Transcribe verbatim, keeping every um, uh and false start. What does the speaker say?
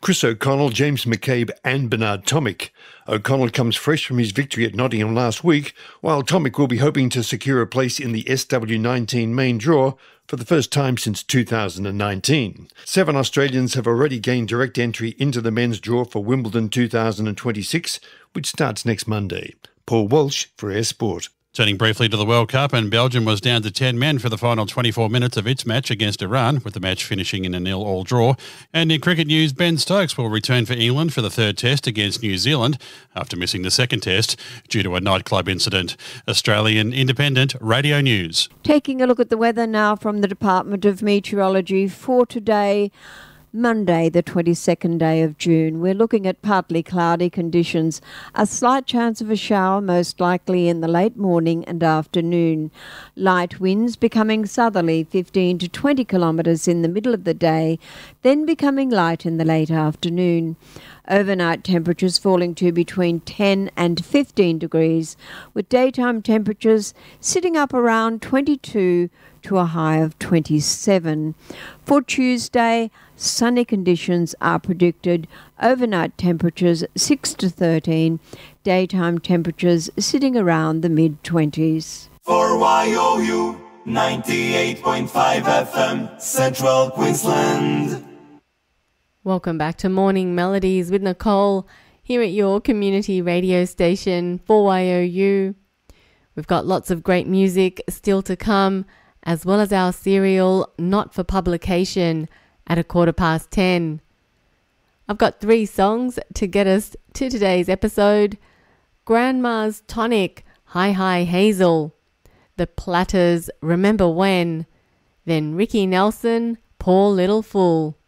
Chris O'Connell, James McCabe and Bernard Tomic. O'Connell comes fresh from his victory at Nottingham last week, while Tomic will be hoping to secure a place in the S W nineteen main draw for the first time since two thousand nineteen. Seven Australians have already gained direct entry into the men's draw for Wimbledon two thousand twenty-six, which starts next Monday. Paul Walsh for Air Sport. Turning briefly to the World Cup, and Belgium was down to ten men for the final twenty-four minutes of its match against Iran, with the match finishing in a nil-all draw. And in cricket news, Ben Stokes will return for England for the third test against New Zealand after missing the second test due to a nightclub incident. Australian Independent Radio News. Taking a look at the weather now from the Department of Meteorology for today, Monday, the twenty-second day of June. We're looking at partly cloudy conditions. A slight chance of a shower, most likely in the late morning and afternoon. Light winds becoming southerly, fifteen to twenty kilometres in the middle of the day, then becoming light in the late afternoon. Overnight temperatures falling to between ten and fifteen degrees, with daytime temperatures sitting up around twenty-two to a high of twenty-seven. For Tuesday, sunny conditions are predicted. Overnight temperatures six to thirteen. Daytime temperatures sitting around the mid-twenties. For Y O U ninety-eight point five F M, Central Queensland. Welcome back to Morning Melodies with Nicole here at your community radio station for Y O U. We've got lots of great music still to come, as well as our serial Not for Publication at a quarter past ten. I've got three songs to get us to today's episode. Grandma's Tonic, Hi Hi Hazel. The Platters, Remember When. Then Ricky Nelson, Poor Little Fool.